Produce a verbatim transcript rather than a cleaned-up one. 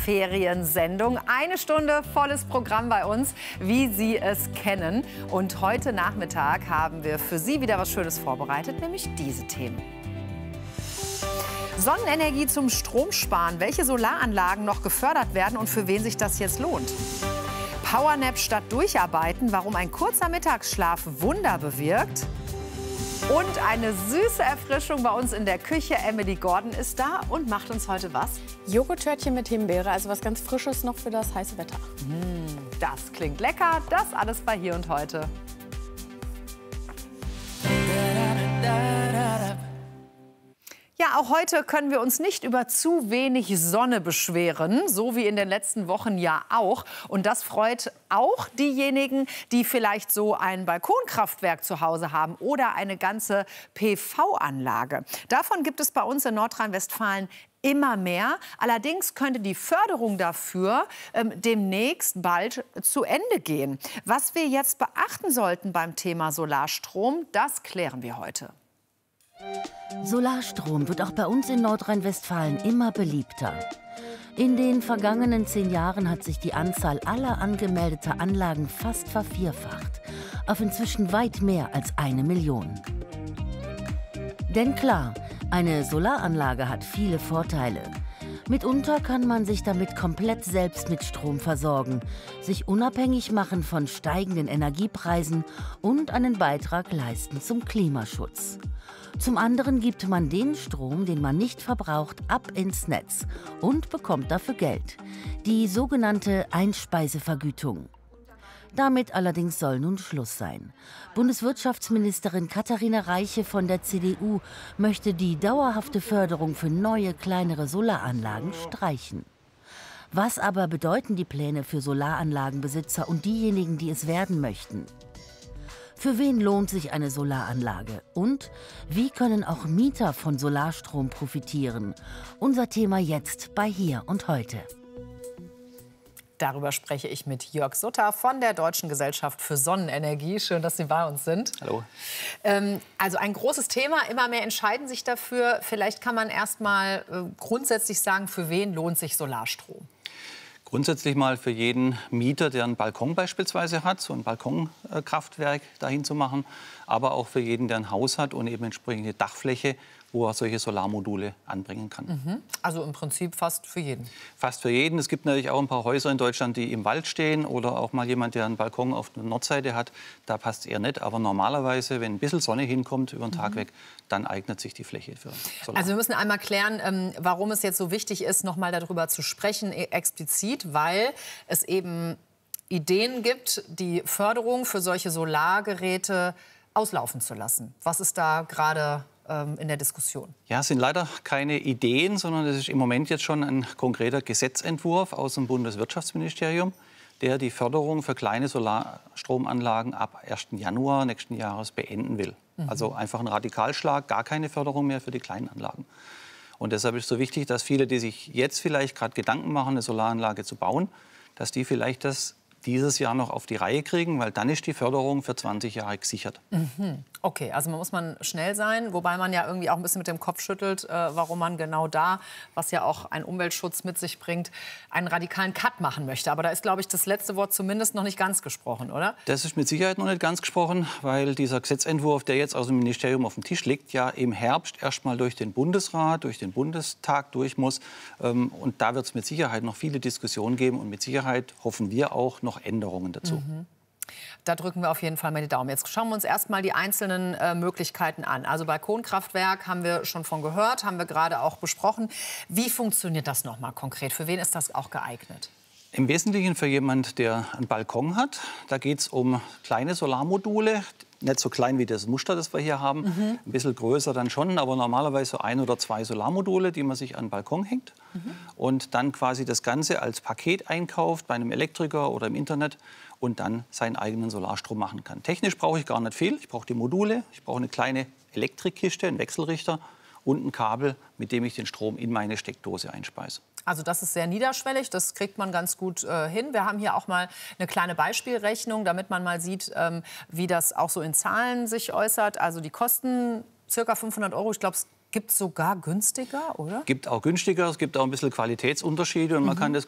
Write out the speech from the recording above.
Sommerferiensendung. Eine Stunde volles Programm bei uns, wie Sie es kennen. Und heute Nachmittag haben wir für Sie wieder was Schönes vorbereitet, nämlich diese Themen. Sonnenenergie zum Stromsparen. Welche Solaranlagen noch gefördert werden und für wen sich das jetzt lohnt? Powernap statt Durcharbeiten. Warum ein kurzer Mittagsschlaf Wunder bewirkt. Und eine süße Erfrischung bei uns in der Küche. Emily Gordon ist da und macht uns heute was? Joghurttörtchen mit Himbeere, also was ganz Frisches noch für das heiße Wetter. Mm, das klingt lecker. Das alles bei Hier und Heute. Ja, auch heute können wir uns nicht über zu wenig Sonne beschweren, so wie in den letzten Wochen ja auch. Und das freut auch diejenigen, die vielleicht so ein Balkonkraftwerk zu Hause haben oder eine ganze P V-Anlage. Davon gibt es bei uns in Nordrhein-Westfalen immer mehr. Allerdings könnte die Förderung dafür ähm, demnächst bald zu Ende gehen. Was wir jetzt beachten sollten beim Thema Solarstrom, das klären wir heute. Solarstrom wird auch bei uns in Nordrhein-Westfalen immer beliebter. In den vergangenen zehn Jahren hat sich die Anzahl aller angemeldeter Anlagen fast vervierfacht, auf inzwischen weit mehr als eine Million. Denn klar, eine Solaranlage hat viele Vorteile. Mitunter kann man sich damit komplett selbst mit Strom versorgen, sich unabhängig machen von steigenden Energiepreisen und einen Beitrag leisten zum Klimaschutz. Zum anderen gibt man den Strom, den man nicht verbraucht, ab ins Netz und bekommt dafür Geld. Die sogenannte Einspeisevergütung. Damit allerdings soll nun Schluss sein. Bundeswirtschaftsministerin Katharina Reiche von der C D U möchte die dauerhafte Förderung für neue, kleinere Solaranlagen streichen. Was aber bedeuten die Pläne für Solaranlagenbesitzer und diejenigen, die es werden möchten? Für wen lohnt sich eine Solaranlage? Und wie können auch Mieter von Solarstrom profitieren? Unser Thema jetzt bei Hier und Heute. Darüber spreche ich mit Jörg Sutter von der Deutschen Gesellschaft für Sonnenenergie. Schön, dass Sie bei uns sind. Hallo. Ähm, also ein großes Thema. Immer mehr entscheiden sich dafür. Vielleicht kann man erst mal äh, grundsätzlich sagen, für wen lohnt sich Solarstrom? Grundsätzlich mal für jeden Mieter, der einen Balkon beispielsweise hat, so ein Balkonkraftwerk dahin zu machen. Aber auch für jeden, der ein Haus hat und eben entsprechende Dachfläche, wo er solche Solarmodule anbringen kann. Mhm. Also im Prinzip fast für jeden? Fast für jeden. Es gibt natürlich auch ein paar Häuser in Deutschland, die im Wald stehen oder auch mal jemand, der einen Balkon auf der Nordseite hat. Da passt es eher nicht. Aber normalerweise, wenn ein bisschen Sonne hinkommt über den Tag weg, dann eignet sich die Fläche für Solar. Also wir müssen einmal klären, ähm, warum es jetzt so wichtig ist, noch mal darüber zu sprechen, e explizit, weil es eben Ideen gibt, die Förderung für solche Solargeräte auslaufen zu lassen. Was ist da gerade in der Diskussion? Ja, es sind leider keine Ideen, sondern es ist im Moment jetzt schon ein konkreter Gesetzentwurf aus dem Bundeswirtschaftsministerium, der die Förderung für kleine Solarstromanlagen ab ersten Januar nächsten Jahres beenden will. Mhm. Also einfach ein Radikalschlag, gar keine Förderung mehr für die kleinen Anlagen. Und deshalb ist es so wichtig, dass viele, die sich jetzt vielleicht gerade Gedanken machen, eine Solaranlage zu bauen, dass die vielleicht das dieses Jahr noch auf die Reihe kriegen, weil dann ist die Förderung für zwanzig Jahre gesichert. Mhm. Okay, also man muss man schnell sein, wobei man ja irgendwie auch ein bisschen mit dem Kopf schüttelt, äh, warum man genau da, was ja auch ein Umweltschutz mit sich bringt, einen radikalen Cut machen möchte. Aber da ist, glaube ich, das letzte Wort zumindest noch nicht ganz gesprochen, oder? Das ist mit Sicherheit noch nicht ganz gesprochen, weil dieser Gesetzentwurf, der jetzt aus dem Ministerium auf dem Tisch liegt, ja im Herbst erst mal durch den Bundesrat, durch den Bundestag durch muss. Ähm, und da wird es mit Sicherheit noch viele Diskussionen geben und mit Sicherheit hoffen wir auch noch Änderungen dazu. Mhm. Da drücken wir auf jeden Fall mal die Daumen. Jetzt schauen wir uns erst mal die einzelnen äh, Möglichkeiten an. Also Balkonkraftwerk haben wir schon von gehört, haben wir gerade auch besprochen. Wie funktioniert das noch mal konkret? Für wen ist das auch geeignet? Im Wesentlichen für jemanden, der einen Balkon hat. Da geht es um kleine Solarmodule. Nicht so klein wie das Muster, das wir hier haben. Mhm. Ein bisschen größer dann schon, aber normalerweise so ein oder zwei Solarmodule, die man sich an den Balkon hängt. Mhm. Und dann quasi das Ganze als Paket einkauft bei einem Elektriker oder im Internet und dann seinen eigenen Solarstrom machen kann. Technisch brauche ich gar nicht viel. Ich brauche die Module, ich brauche eine kleine Elektrikkiste, einen Wechselrichter und ein Kabel, mit dem ich den Strom in meine Steckdose einspeise. Also das ist sehr niederschwellig, das kriegt man ganz gut äh, hin. Wir haben hier auch mal eine kleine Beispielrechnung, damit man mal sieht, ähm, wie das auch so in Zahlen sich äußert. Also die kosten ca. fünfhundert Euro. Ich glaube, es gibt sogar günstiger, oder? Gibt auch günstiger, es gibt auch ein bisschen Qualitätsunterschiede und man mhm. kann das